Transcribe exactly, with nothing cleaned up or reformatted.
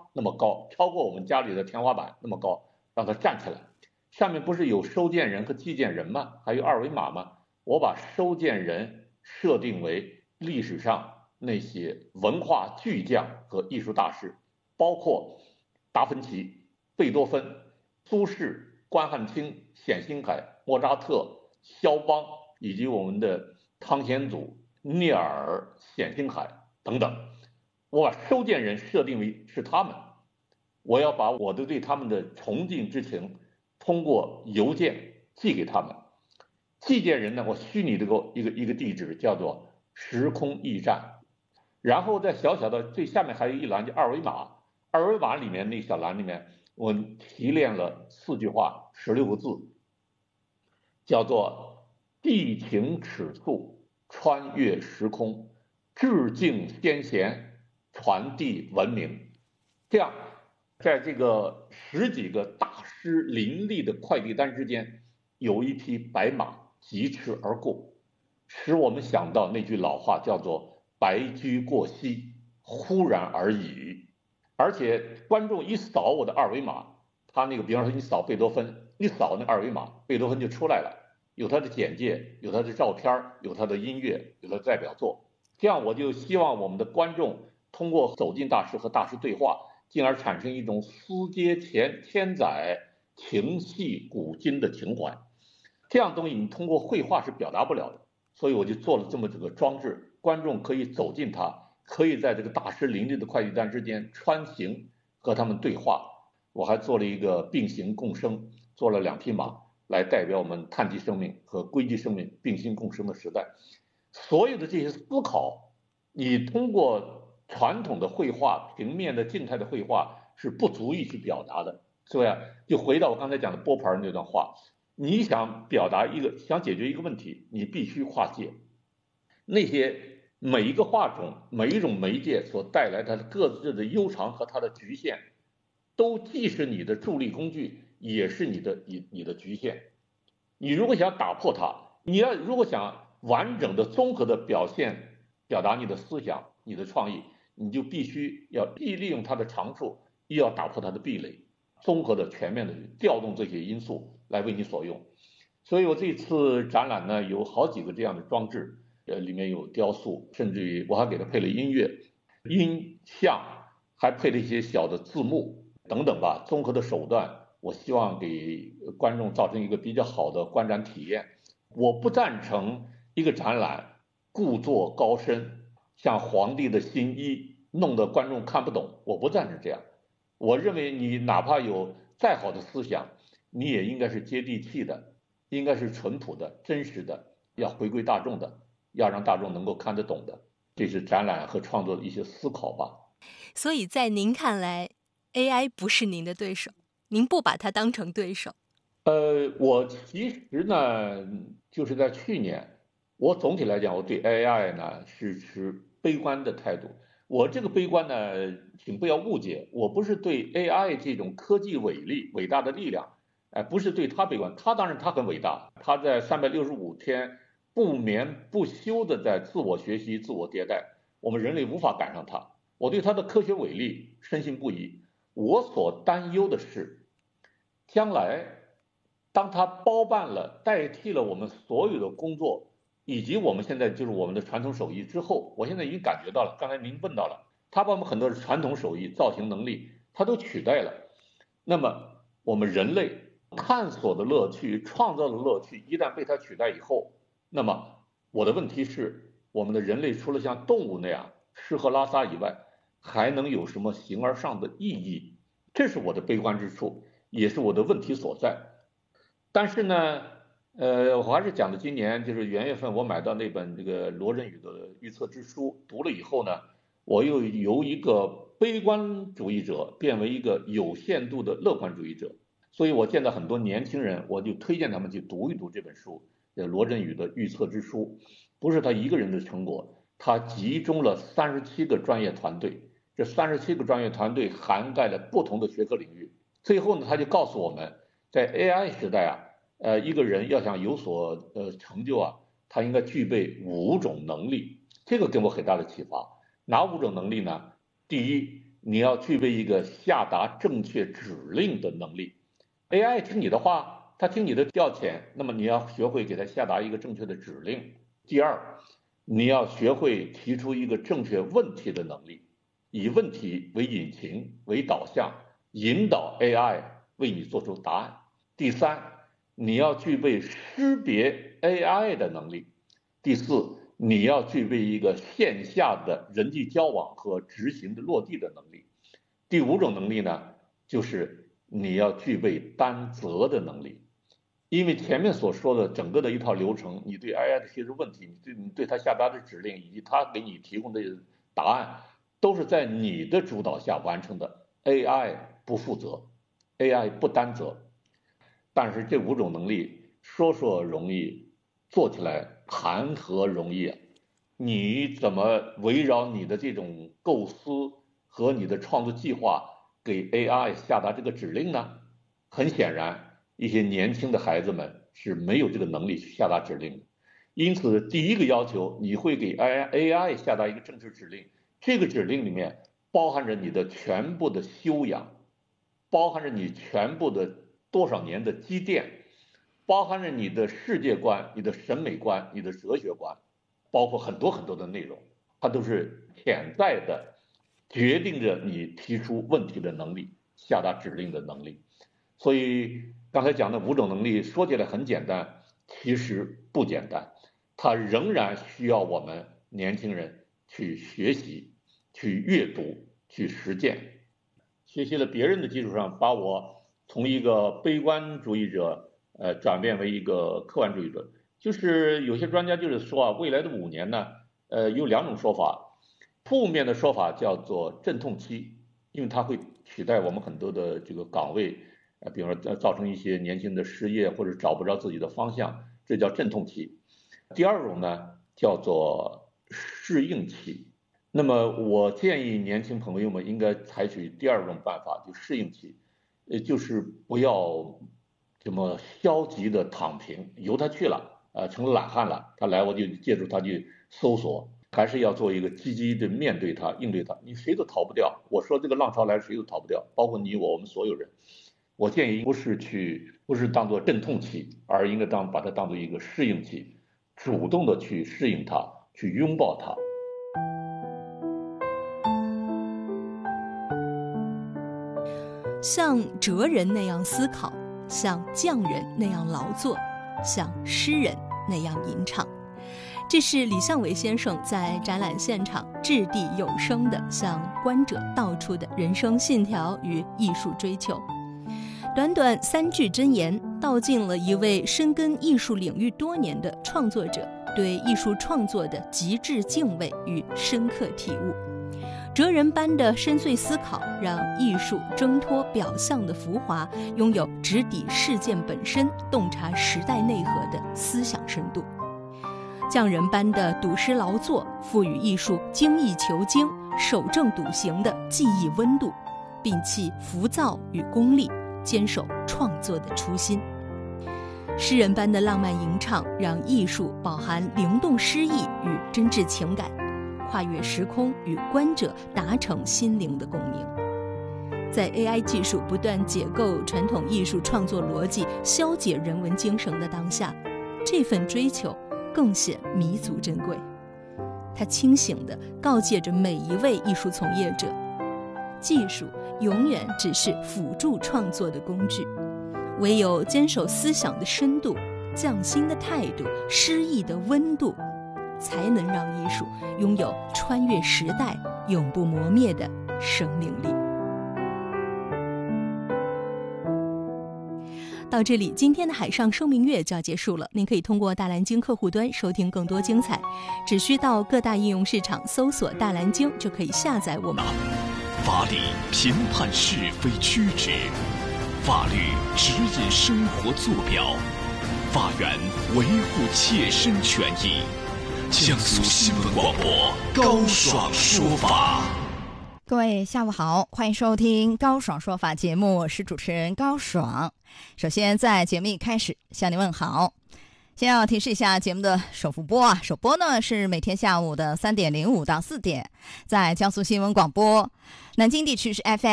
那么高，超过我们家里的天花板那么高，让它站起来。上面不是有收件人和寄件人吗？还有二维码吗？我把收件人设定为历史上那些文化巨匠和艺术大师，包括达芬奇、贝多芬、苏轼、关汉卿、冼星海、莫扎特、肖邦，以及我们的汤显祖、聂耳、冼星海等等。我把收件人设定为是他们，我要把我的对他们的崇敬之情通过邮件寄给他们。寄件人呢，我虚拟这个一个一个地址叫做时空驿站，然后在小小的最下面还有一栏叫二维码，二维码里面那小栏里面我提炼了四句话，十六个字，叫做地情尺素，穿越时空，致敬先贤，传递文明。这样，在这个十几个大师林立的快递单之间，有一匹白马疾驰而过，使我们想到那句老话，叫做白驹过隙，忽然而已。而且观众一扫我的二维码，他那个比方说你扫贝多芬，一扫那二维码，贝多芬就出来了，有他的简介，有他的照片，有他的音乐，有他的代表作。这样我就希望我们的观众通过走进大师和大师对话，进而产生一种思接前千载情系古今的情怀。这样东西你通过绘画是表达不了的，所以我就做了这么这个装置，观众可以走进它，可以在这个大师林立的快递单之间穿行，和他们对话。我还做了一个并行共生，做了两匹马来代表我们碳基生命和硅基生命并行共生的时代。所有的这些思考，你通过传统的绘画，平面的静态的绘画是不足以去表达的。所以啊，就回到我刚才讲的波盘那段话，你想表达一个，想解决一个问题，你必须跨界。那些每一个画种，每一种媒介所带来它的各自的悠长和它的局限，都既是你的助力工具，也是你的你你的局限。你如果想打破它，你要如果想完整的、综合的表现、表达你的思想、你的创意，你就必须要既利用它的长处，又要打破它的壁垒，综合的、全面的调动这些因素来为你所用。所以我这次展览呢，有好几个这样的装置，呃，里面有雕塑，甚至于我还给它配了音乐、音像，还配了一些小的字幕等等吧，综合的手段。我希望给观众造成一个比较好的观展体验。我不赞成一个展览故作高深，像皇帝的新衣，弄得观众看不懂。我不赞成这样。我认为你哪怕有再好的思想，你也应该是接地气的，应该是淳朴的、真实的，要回归大众的，要让大众能够看得懂的。这是展览和创作的一些思考吧。 所以在您看来 A I 不是您的对手，您不把它当成对手。 呃，我其实呢，就是在去年，我总体来讲，我对 A I 呢是持悲观的态度。我这个悲观呢，请不要误解，我不是对 A I 这种科技伟力、伟大的力量，哎、呃，不是对它悲观。它当然它很伟大，它在三百六十五天不眠不休的在自我学习、自我迭代，我们人类无法赶上它。我对它的科学伟力深信不疑。我所担忧的是，将来当它包办了、代替了我们所有的工作，以及我们现在就是我们的传统手艺之后，我现在已经感觉到了，刚才您问到了，它把我们很多的传统手艺、造型能力，它都取代了。那么我们人类探索的乐趣、创造的乐趣，一旦被它取代以后，那么我的问题是，我们的人类除了像动物那样吃喝拉撒以外，还能有什么形而上的意义？这是我的悲观之处，也是我的问题所在。但是呢，呃，我还是讲的，今年就是元月份，我买到那本这个罗振宇的预测之书，读了以后呢，我又由一个悲观主义者变为一个有限度的乐观主义者。所以我见到很多年轻人，我就推荐他们去读一读这本书，呃，罗振宇的预测之书，不是他一个人的成果，他集中了三十七个专业团队，这三十七个专业团队涵盖了不同的学科领域。最后呢，他就告诉我们，在 A I 时代啊，呃，一个人要想有所呃成就啊，他应该具备五种能力。这个给我很大的启发。哪五种能力呢？第一， 你要具备一个下达正确指令的能力。A I 听你的话，它听你的调遣，那么你要学会给它下达一个正确的指令。第二，你要学会提出一个正确问题的能力，以问题为引擎为导向，引导 A I 为你做出答案。第三，你要具备识别 A I 的能力。第四，你要具备一个线下的人际交往和执行的落地的能力。第五种能力呢，就是你要具备担责的能力。因为前面所说的整个的一套流程，你对 A I 的提出问题，你对你对它下达的指令，以及它给你提供的答案，都是在你的主导下完成的。A I 不负责， A I 不担责。但是这五种能力说说容易，做起来谈何容易啊！你怎么围绕你的这种构思和你的创作计划给 A I 下达这个指令呢？很显然，一些年轻的孩子们是没有这个能力去下达指令的。因此，第一个要求，你会给 A I 下达一个正式指令，这个指令里面包含着你的全部的修养，包含着你全部的多少年的积淀，包含着你的世界观、你的审美观、你的哲学观，包括很多很多的内容，它都是潜在的决定着你提出问题的能力、下达指令的能力。所以刚才讲的五种能力说起来很简单，其实不简单，它仍然需要我们年轻人去学习、去阅读、去实践。学习了别人的基础上，把我从一个悲观主义者呃转变为一个客观主义者。就是有些专家就是说啊，未来的五年呢，呃有两种说法，负面的说法叫做阵痛期，因为它会取代我们很多的这个岗位，呃，比如说造成一些年轻的失业或者找不着自己的方向，这叫阵痛期。第二种呢叫做适应期。那么我建议年轻朋友们应该采取第二种办法，就适应期，呃，就是不要这么消极的躺平，由他去了，呃，成了懒汉了，他来我就借助他去搜索，还是要做一个积极的面对他、应对他，你谁都逃不掉。我说这个浪潮来，谁都逃不掉，包括你我，我们所有人。我建议不是去，不是当做阵痛期，而应该当把它当做一个适应期，主动的去适应它，去拥抱它。 像哲人那样思考，像匠人那样劳作，像诗人那样吟唱。这是李相维先生在展览现场掷地有声地向观者道出的人生信条与艺术追求。短短三句箴言，道尽了一位深耕艺术领域多年的创作者对艺术创作的极致敬畏与深刻体悟。哲人般的深邃思考，让艺术挣脱表象的浮华，拥有直抵事件本身、洞察时代内核的思想深度。匠人般的笃实劳作，赋予艺术精益求精、守正笃行的技艺温度，摒弃浮躁与功利，坚守创作的初心。诗人般的浪漫吟唱，让艺术饱含灵动诗意与真挚情感，跨越时空，与观者达成心灵的共鸣。在 A I 技术不断解构传统艺术创作逻辑、消解人文精神的当下，这份追求更显弥足珍贵。它清醒地告诫着每一位艺术从业者，技术永远只是辅助创作的工具，唯有坚守思想的深度、匠心的态度、诗意的温度，才能让艺术拥有穿越时代、永不磨灭的生命力。到这里，今天的海上生命月就要结束了。您可以通过大蓝鲸客户端收听更多精彩，只需到各大应用市场搜索大蓝鲸就可以下载我们。 法理评判是非曲直，法律指引生活坐标，法源维护切身权益。江苏新闻广播高爽说法。 各位下午好，欢迎收听高爽说法节目，我是主持人高爽。首先在节目一开始向您问好， 先要提示一下节目的首复播啊，首播呢是每天下午的三点零五到四点，在江苏新闻广播，南京地区是 F M。